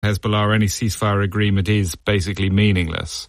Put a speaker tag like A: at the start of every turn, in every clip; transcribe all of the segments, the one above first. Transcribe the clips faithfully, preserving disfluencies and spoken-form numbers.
A: Hezbollah, any ceasefire agreement is basically meaningless.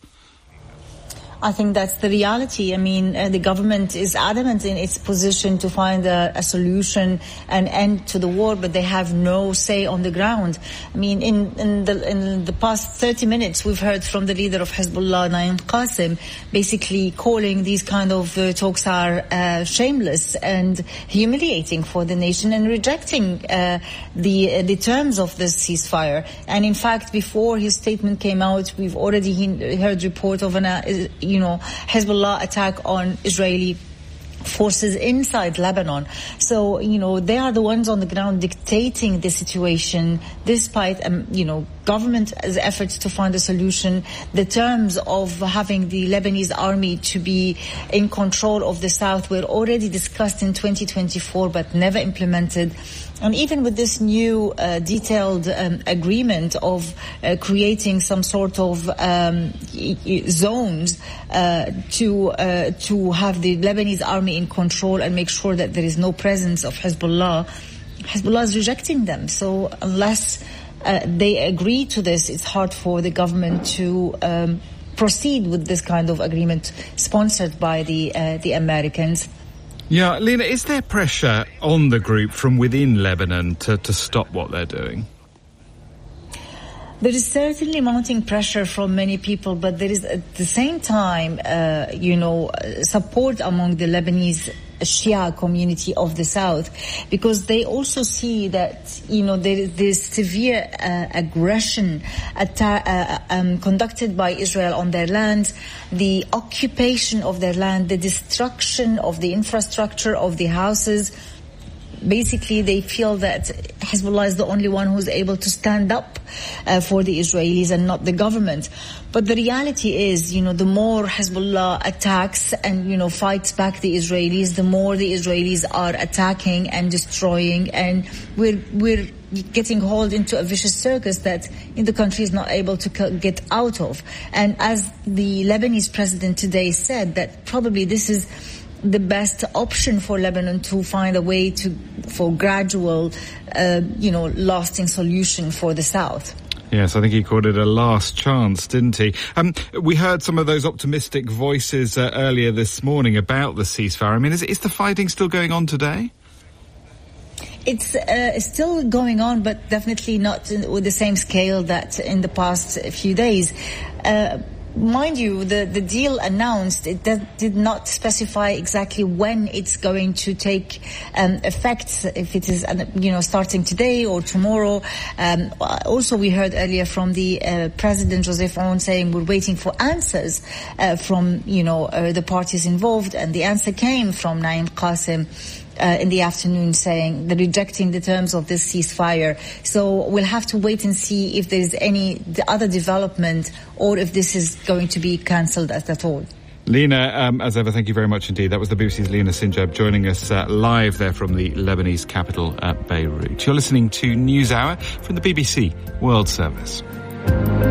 B: I think that's the reality. I mean, uh, the government is adamant in its position to find a, a solution, an end to the war, but they have no say on the ground. I mean, in, in the in the past thirty minutes, we've heard from the leader of Hezbollah, Naim Qassem, basically calling these kind of uh, talks are uh, shameless and humiliating for the nation, and rejecting uh, the uh, the terms of this ceasefire. And in fact, before his statement came out, we've already he- heard report of an uh, you know, Hezbollah attack on Israeli forces inside Lebanon. So, you know, they are the ones on the ground dictating the situation, despite, um, you know, government's efforts to find a solution. The terms of having the Lebanese army to be in control of the south were already discussed in twenty twenty-four, but never implemented. And even with this new uh, detailed um, agreement of uh, creating some sort of um, zones uh, to uh, to have the Lebanese army in control and make sure that there is no presence of Hezbollah, Hezbollah is rejecting them. So unless uh, they agree to this, it's hard for the government to um, proceed with this kind of agreement sponsored by the uh, the Americans.
A: Yeah, Lena, is there pressure on the group from within Lebanon to, to stop what they're doing?
B: There is certainly mounting pressure from many people, but there is at the same time, uh, you know, support among the Lebanese Shia community of the south, because they also see that, you know, there is this severe uh, aggression atta- uh, um, conducted by Israel on their land, the occupation of their land, the destruction of the infrastructure of the houses. Basically, they feel that Hezbollah is the only one who's able to stand up uh, for the Israelis and not the government. But the reality is, you know, the more Hezbollah attacks and, you know, fights back the Israelis, the more the Israelis are attacking and destroying, and we're we're getting hauled into a vicious circus that the country is not able to get out of. And as the Lebanese president today said, that probably this is the best option for Lebanon to find a way to for gradual, uh, you know, lasting solution for the South.
A: Yes, I think he called it a last chance, didn't he? Um, we heard some of those optimistic voices uh, earlier this morning about the ceasefire. I mean, is, is the fighting still going on today?
B: It's uh, still going on, but definitely not with the same scale that in the past few days. Uh, Mind you, the, the deal announced, it did not specify exactly when it's going to take um, effect, if it is, you know, starting today or tomorrow. Um, also, we heard earlier from the uh, President Joseph Aoun saying we're waiting for answers uh, from, you know, uh, the parties involved, and the answer came from Naim Qassem Uh, in the afternoon, saying the rejecting the terms of this ceasefire. So we'll have to wait and see if there's any the other development, or if this is going to be cancelled at, at all.
A: Lena, um, as ever, thank you very much indeed. That was the B B C's Lena Sinjab joining us uh, live there from the Lebanese capital, uh, Beirut. You're listening to NewsHour from the B B C World Service.